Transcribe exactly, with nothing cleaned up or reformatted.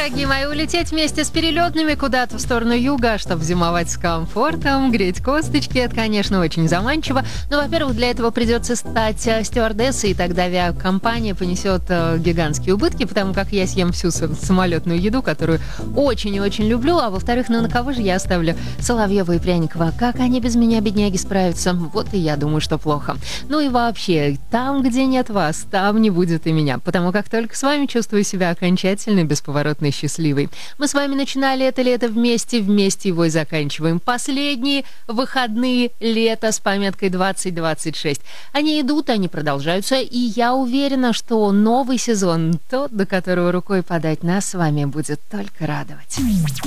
дорогие мои, улететь вместе с перелетными куда-то в сторону юга, чтобы зимовать с комфортом, греть косточки, это, конечно, очень заманчиво. Но, во-первых, для этого придется стать э, стюардессой, и тогда авиакомпания понесет э, гигантские убытки, потому как я съем всю с- самолетную еду, которую очень и очень люблю. А во-вторых, ну на кого же я оставлю Соловьева и Пряникова? Как они без меня, бедняги, справятся? Вот и я думаю, что плохо. Ну и вообще, там, где нет вас, там не будет и меня, потому как только с вами чувствую себя окончательно бесповоротно счастливой. Мы с вами начинали это лето вместе, вместе его и заканчиваем. Последние выходные лета с пометкой двадцать двадцать шесть. Они идут, они продолжаются, и я уверена, что новый сезон, тот, до которого рукой подать, нас с вами будет только радовать.